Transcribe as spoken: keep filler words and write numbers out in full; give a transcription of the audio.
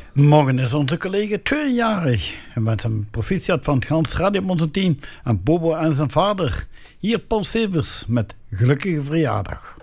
Morgen is onze collega tweejarig. En met een proficiat van het gans Radio team en Bobo en zijn vader. Hier Paul Severs met gelukkige verjaardag.